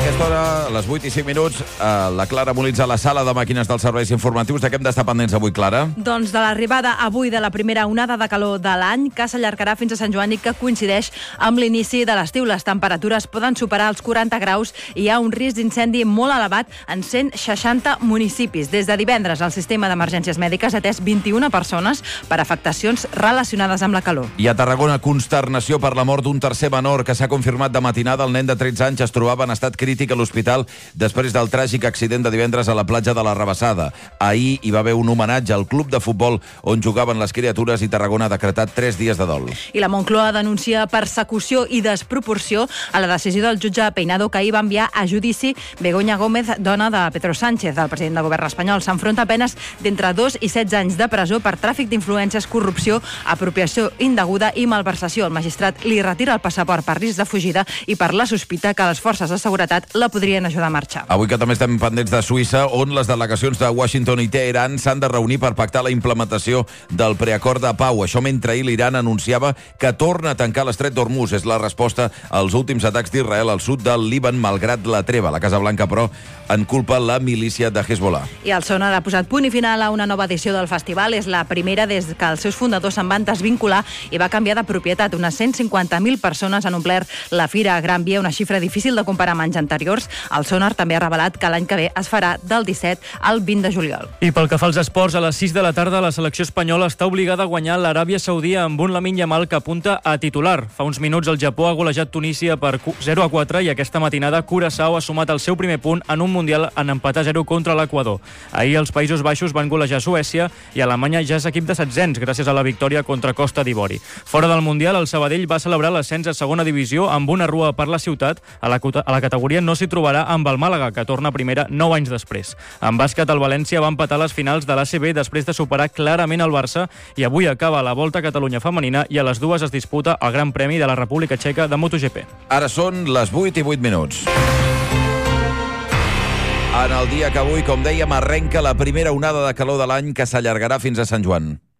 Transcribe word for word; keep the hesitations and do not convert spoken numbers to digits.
aquesta hora, a les vuit i cinc minuts, eh, la Clara Molins a la sala de màquines dels serveis informatius. De què hem d'estar pendents avui, Clara? Doncs de l'arribada avui de la primera onada de calor de l'any, que s'allargarà fins a Sant Joan i que coincideix amb l'inici de l'estiu. Les temperatures poden superar els quaranta graus i hi ha un risc d'incendi molt elevat en cent seixanta municipis. Des de divendres, el sistema d'emergències mèdiques ha atès vint-i-una persones per afectacions relacionades amb la calor. I a Tarragona, consternació per la mort d'un tercer menor que s'ha confirmat de matinada. El nen de tretze anys es trobava en estat crític a l'hospital després del tràgic accident de divendres a la platja de la Rabassada. Ahir hi va haver un homenatge al club de futbol on jugaven les criatures i Tarragona ha decretat tres dies de dol. I la Moncloa denuncia persecució i desproporció a la decisió del jutge Peinado, que ahir va enviar a judici Begoña Gómez, dona de Pedro Sánchez, el president del govern espanyol. S'enfronta a penes d'entre dos i setze anys de presó per tràfic d'influències, corrupció, apropiació indeguda i malversació. El magistrat li retira el passaport per risc de fugida i per la sospita que les forces de seguretat la podrien ajudar a marxar. Avui que també estem pendents de Suïssa, on les delegacions de Washington i Teheran s'han de reunir per pactar la implementació del preacord de pau. Això mentre ahir l'Iran anunciava que torna a tancar l'estret d'Hormuz. És la resposta als últims atacs d'Israel al sud del Líban, malgrat la treva. La Casa Blanca, però, en culpa la milícia de Hezbollah. I el Sonar ha posat punt i final a una nova edició del festival. És la primera des que els seus fundadors se'n van desvincular i va canviar de propietat. Unes cent cinquanta mil persones han omplert la fira a Gran Via, una xifra difícil de comparar amb anys anteriors. El Sonar també ha revelat que l'any que ve es farà del disset al vint de juliol. I pel que fa als esports, a les sis de la tarda la selecció espanyola està obligada a guanyar l'Aràbia Saudita amb un Lamine Yamal que apunta a titular. Fa uns minuts el Japó ha golejat Tunísia per zero a quatre i aquesta matinada Curaçao ha sumat el seu primer punt en un Mundial en empatar a zero contra l'Equador. Ahir els Països Baixos van golejar Suècia i Alemanya ja és equip de setzents gràcies a la victòria contra Costa d'Ivori. Fora del Mundial, el Sabadell va celebrar l'ascens a segona divisió amb una rua per la ciutat. A la, a la categoria no s'hi trobarà amb el Màlaga, que torna a primera nou anys després. En bàsquet, el València va empatar les finals de l'A C B després de superar clarament el Barça i avui acaba la Volta a Catalunya femenina i a les dues es disputa el Gran Premi de la República Txeca de MotoGP. Ara són les vuit i vuit minuts. En el dia que avui, com dèiem, arrenca la primera onada de calor de l'any que s'allargarà fins a Sant Joan.